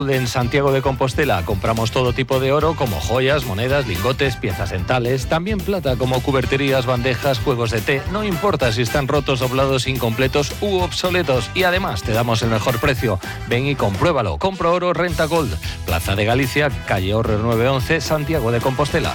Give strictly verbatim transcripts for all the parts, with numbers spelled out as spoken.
En Santiago de Compostela compramos todo tipo de oro como joyas, monedas, lingotes, piezas dentales, también plata como cuberterías, bandejas, juegos de té, no importa si están rotos, doblados, incompletos u obsoletos, y además te damos el mejor precio. Ven y compruébalo. Compra oro Renta Gold, Plaza de Galicia, calle Horrer nueve once, Santiago de Compostela.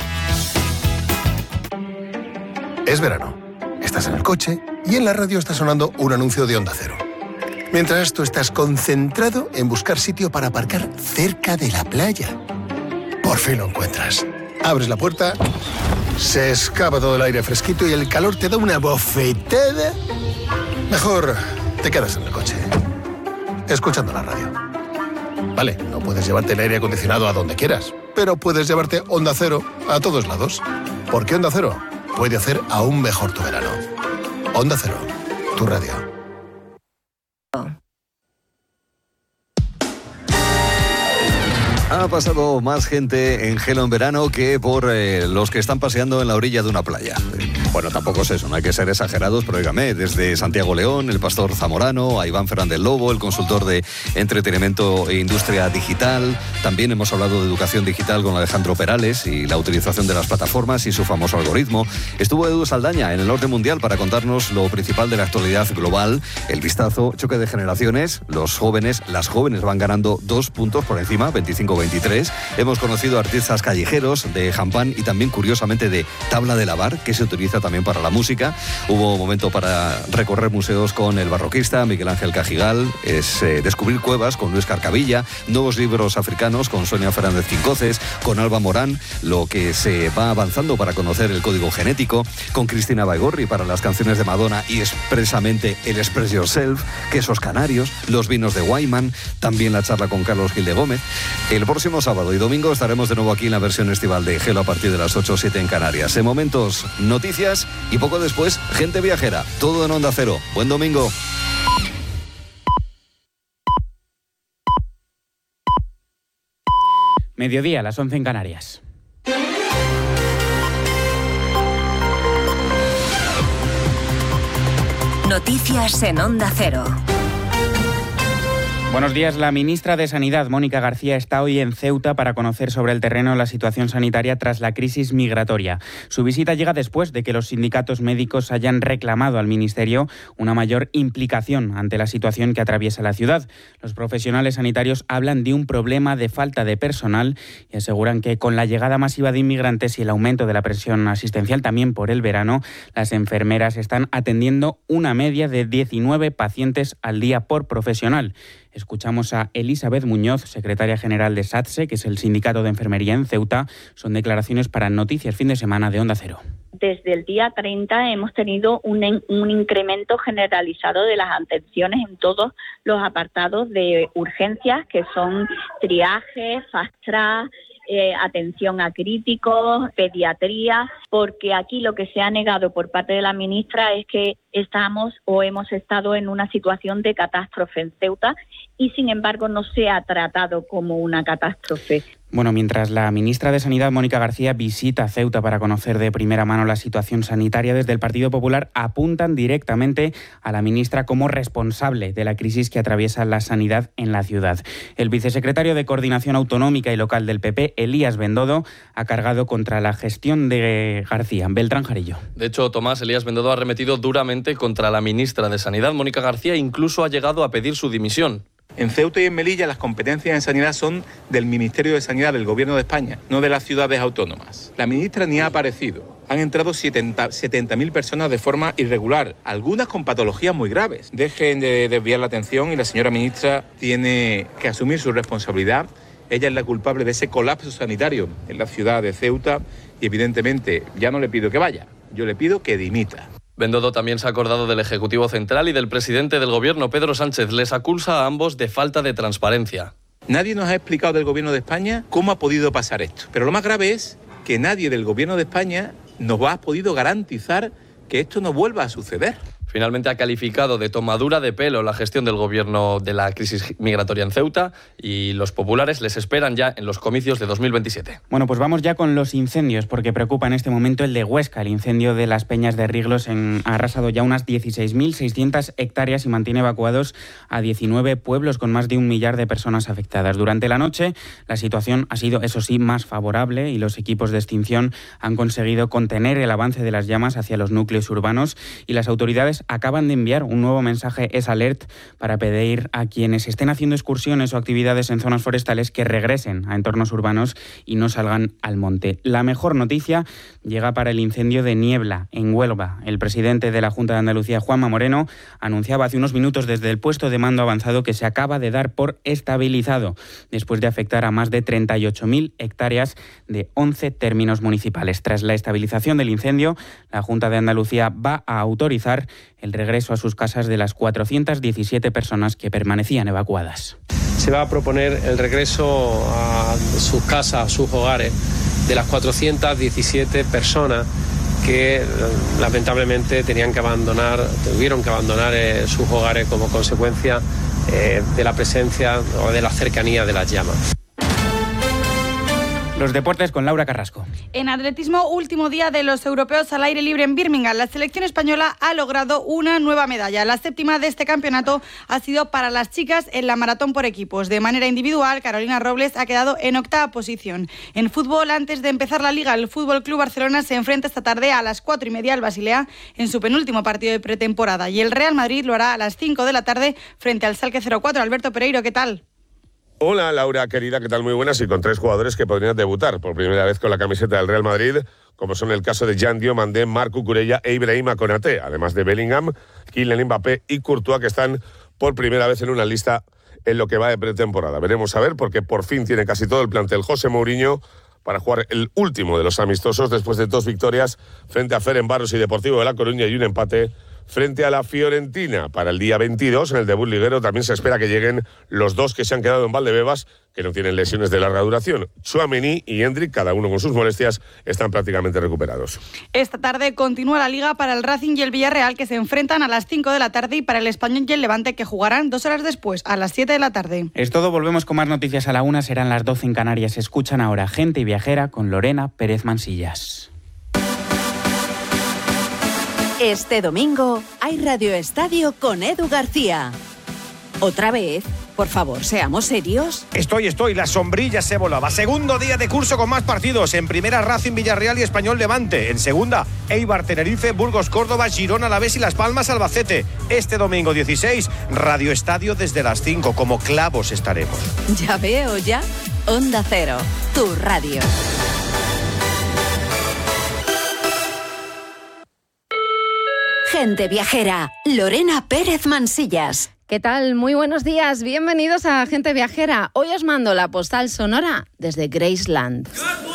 Es verano, estás en el coche y en la radio está sonando un anuncio de Onda Cero. Mientras tú estás concentrado en buscar sitio para aparcar cerca de la playa. Por fin lo encuentras. Abres la puerta, se escapa todo el aire fresquito y el calor te da una bofetada. Mejor te quedas en el coche, escuchando la radio. Vale, no puedes llevarte el aire acondicionado a donde quieras, pero puedes llevarte Onda Cero a todos lados. Porque Onda Cero puede hacer aún mejor tu verano. Onda Cero, tu radio. Ha pasado más gente en Gelo en verano que por eh, los que están paseando en la orilla de una playa. Bueno, tampoco es eso, no hay que ser exagerados, pero óigame, desde Santiago León, el pastor Zamorano, a Iván Fernández Lobo, el consultor de entretenimiento e industria digital. También hemos hablado de educación digital con Alejandro Perales y la utilización de las plataformas y su famoso algoritmo. Estuvo Edu Saldaña en el Orden Mundial para contarnos lo principal de la actualidad global, el vistazo, choque de generaciones, los jóvenes, las jóvenes van ganando dos puntos por encima, veinticinco veintitrés. Hemos conocido artistas callejeros de champán y también, curiosamente, de tabla de lavar, que se utiliza también para la música. Hubo momento para recorrer museos con el barroquista Miguel Ángel Cajigal, es eh, descubrir cuevas con Luis Carcavilla, nuevos libros africanos con Sonia Fernández Quincoces, con Alba Morán, lo que se va avanzando para conocer el código genético, con Cristina Baigorri para las canciones de Madonna y expresamente el Express Yourself, quesos canarios, los vinos de Wyman, también la charla con Carlos Gil de Gómez. El próximo sábado y domingo estaremos de nuevo aquí en la versión estival de Gelo a partir de las ocho o siete en Canarias. En momentos, noticias y poco después, gente viajera. Todo en Onda Cero. Buen domingo. Mediodía, a las once en Canarias. Noticias en Onda Cero. Buenos días. La ministra de Sanidad, Mónica García, está hoy en Ceuta para conocer sobre el terreno la situación sanitaria tras la crisis migratoria. Su visita llega después de que los sindicatos médicos hayan reclamado al Ministerio una mayor implicación ante la situación que atraviesa la ciudad. Los profesionales sanitarios hablan de un problema de falta de personal y aseguran que con la llegada masiva de inmigrantes y el aumento de la presión asistencial también por el verano, las enfermeras están atendiendo una media de diecinueve pacientes al día por profesional. Escuchamos a Elizabeth Muñoz, secretaria general de SATSE, que es el sindicato de enfermería en Ceuta. Son declaraciones para Noticias Fin de Semana de Onda Cero. Desde el día treinta hemos tenido un, un incremento generalizado de las atenciones en todos los apartados de urgencias, que son triaje, fast track, Eh, atención a críticos, pediatría, porque aquí lo que se ha negado por parte de la ministra es que estamos o hemos estado en una situación de catástrofe en Ceuta y sin embargo no se ha tratado como una catástrofe. Bueno, mientras la ministra de Sanidad, Mónica García, visita Ceuta para conocer de primera mano la situación sanitaria, desde el Partido Popular apuntan directamente a la ministra como responsable de la crisis que atraviesa la sanidad en la ciudad. El vicesecretario de Coordinación Autonómica y Local del P P, Elías Bendodo, ha cargado contra la gestión de García. Beltrán Jarillo. De hecho, Tomás, Elías Bendodo ha arremetido duramente contra la ministra de Sanidad, Mónica García, e incluso ha llegado a pedir su dimisión. En Ceuta y en Melilla las competencias en sanidad son del Ministerio de Sanidad del Gobierno de España, no de las ciudades autónomas. La ministra ni ha aparecido. Han entrado setenta mil personas de forma irregular, algunas con patologías muy graves. Dejen de desviar la atención y la señora ministra tiene que asumir su responsabilidad. Ella es la culpable de ese colapso sanitario en la ciudad de Ceuta y evidentemente ya no le pido que vaya, yo le pido que dimita. Bendodo también se ha acordado del Ejecutivo Central y del presidente del Gobierno, Pedro Sánchez. Les acusa a ambos de falta de transparencia. Nadie nos ha explicado del Gobierno de España cómo ha podido pasar esto. Pero lo más grave es que nadie del Gobierno de España nos ha podido garantizar que esto no vuelva a suceder. finalmente ha calificado de tomadura de pelo la gestión del gobierno de la crisis migratoria en Ceuta y los populares les esperan ya en los comicios de dos mil veintisiete. Bueno, pues vamos ya con los incendios, porque preocupa en este momento el de Huesca. El incendio de las Peñas de Riglos en, ha arrasado ya unas dieciséis mil seiscientas hectáreas y mantiene evacuados a diecinueve pueblos con más de un millar de personas afectadas. Durante la noche la situación ha sido, eso sí, más favorable y los equipos de extinción han conseguido contener el avance de las llamas hacia los núcleos urbanos y las autoridades acaban de enviar un nuevo mensaje S Alert para pedir a quienes estén haciendo excursiones o actividades en zonas forestales que regresen a entornos urbanos y no salgan al monte. La mejor noticia llega para el incendio de Niebla, en Huelva. El presidente de la Junta de Andalucía, Juanma Moreno, anunciaba hace unos minutos desde el puesto de mando avanzado que se acaba de dar por estabilizado, después de afectar a más de treinta y ocho mil hectáreas de once términos municipales. Tras la estabilización del incendio, la Junta de Andalucía va a autorizar el regreso a sus casas de las cuatrocientas diecisiete personas que permanecían evacuadas. Se va a proponer el regreso a sus casas, a sus hogares, de las cuatrocientas diecisiete personas que lamentablemente tenían que abandonar, tuvieron que abandonar eh, sus hogares como consecuencia eh, de la presencia o de la cercanía de las llamas. Los deportes con Laura Carrasco. En atletismo, último día de los europeos al aire libre en Birmingham. La selección española ha logrado una nueva medalla. La séptima de este campeonato ha sido para las chicas en la maratón por equipos. De manera individual, Carolina Robles ha quedado en octava posición. En fútbol, antes de empezar la Liga, el F C Barcelona se enfrenta esta tarde a las cuatro y media al Basilea en su penúltimo partido de pretemporada. Y el Real Madrid lo hará a las cinco de la tarde frente al Schalke cero cuatro. Alberto Pereiro, ¿qué tal? Hola Laura, querida, ¿qué tal? Muy buenas, y con tres jugadores que podrían debutar por primera vez con la camiseta del Real Madrid, como son el caso de Jan Diomandé, Marc Cucurella e Ibrahima Konaté, además de Bellingham, Kylian Mbappé y Courtois, que están por primera vez en una lista en lo que va de pretemporada. Veremos a ver, porque por fin tiene casi todo el plantel José Mourinho para jugar el último de los amistosos después de dos victorias frente a Ferencváros y Deportivo de La Coruña y un empate frente a la Fiorentina. Para el día veintidós, en el debut liguero, también se espera que lleguen los dos que se han quedado en Valdebebas, que no tienen lesiones de larga duración. Tchouaméni y Hendrik, cada uno con sus molestias, están prácticamente recuperados. Esta tarde continúa la Liga para el Racing y el Villarreal, que se enfrentan a las cinco de la tarde, y para el Español y el Levante, que jugarán dos horas después, a las siete de la tarde. Es todo, volvemos con más noticias a la una, serán las doce en Canarias. Escuchan ahora Gente Viajera con Lorena Pérez Mansillas. Este domingo hay Radio Estadio con Edu García. ¿Otra vez? Por favor, seamos serios. Estoy, estoy, la sombrilla se volaba. Segundo día de curso con más partidos. En primera, Racing, Villarreal y Español Levante. En segunda, Eibar, Tenerife, Burgos, Córdoba, Girona, Alavés y Las Palmas, Albacete. Este domingo dieciséis, Radio Estadio desde las cinco. Como clavos estaremos. Ya veo, ya. Onda Cero, tu radio. Gente Viajera, Lorena Pérez Mansillas. ¿Qué tal? Muy buenos días, bienvenidos a Gente Viajera. Hoy os mando la postal sonora desde Graceland.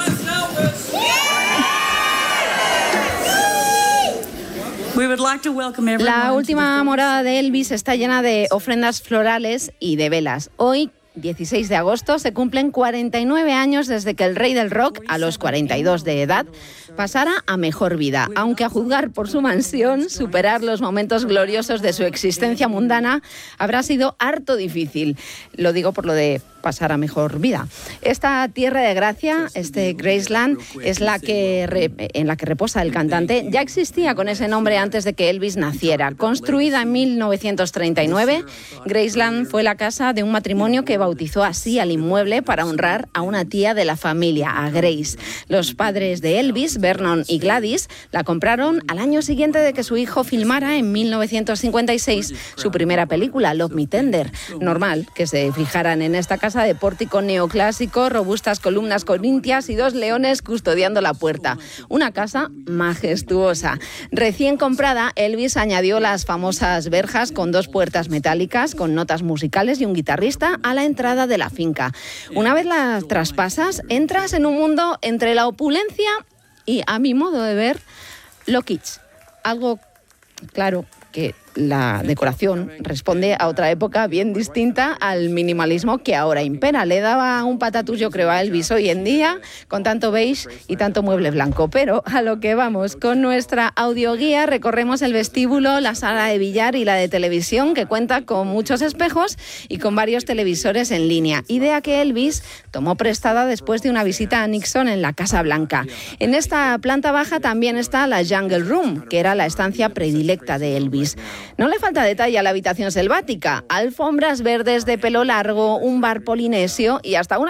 La última morada de Elvis está llena de ofrendas florales y de velas. Hoy, dieciséis de agosto, se cumplen cuarenta y nueve años desde que el rey del rock, a los cuarenta y dos de edad, pasara a mejor vida, aunque a juzgar por su mansión, superar los momentos gloriosos de su existencia mundana habrá sido harto difícil. Lo digo por lo de pasar a mejor vida. Esta tierra de gracia, este Graceland, es la que re, en la que reposa el cantante. Ya existía con ese nombre antes de que Elvis naciera. Construida en mil novecientos treinta y nueve, Graceland fue la casa de un matrimonio que bautizó así al inmueble para honrar a una tía de la familia, a Grace. Los padres de Elvis, Vernon y Gladys, la compraron al año siguiente de que su hijo filmara en mil novecientos cincuenta y seis su primera película, Love Me Tender. Normal que se fijaran en esta casa de pórtico neoclásico, robustas columnas corintias y dos leones custodiando la puerta. Una casa majestuosa. Recién comprada, Elvis añadió las famosas verjas con dos puertas metálicas con notas musicales y un guitarrista a la entrada de la finca. Una vez las traspasas, entras en un mundo entre la opulencia y, a mi modo de ver, lo kitsch. Algo, claro, que la decoración responde a otra época bien distinta al minimalismo que ahora impera. Le daba un patatús, yo creo, a Elvis hoy en día, con tanto beige y tanto mueble blanco. Pero a lo que vamos, con nuestra audioguía recorremos el vestíbulo, la sala de billar y la de televisión, que cuenta con muchos espejos y con varios televisores en línea. Idea que Elvis tomó prestada después de una visita a Nixon en la Casa Blanca. En esta planta baja también está la Jungle Room, que era la estancia predilecta de Elvis. No le falta detalle a la habitación selvática: alfombras verdes de pelo largo, un bar polinesio y hasta una